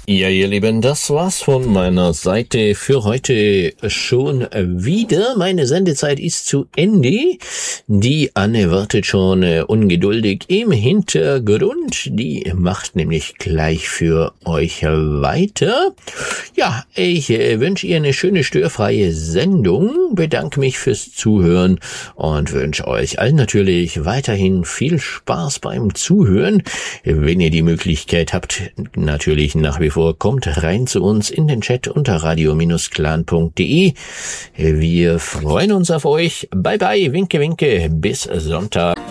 Ja, ihr Lieben, das war's von meiner Seite für heute schon wieder. Meine Sendezeit ist zu Ende. Die Anne wartet schon ungeduldig im Hintergrund. Die macht nämlich gleich für euch weiter. Ja, ich wünsche ihr eine schöne störfreie Sendung, bedanke mich fürs Zuhören und wünsche euch allen natürlich weiterhin viel Spaß beim Zuhören. Wenn ihr die Möglichkeit habt, natürlich nach wie vor, kommt rein zu uns in den Chat unter radio-clan.de. Wir freuen uns auf euch. Bye bye, winke, winke, bis Sonntag.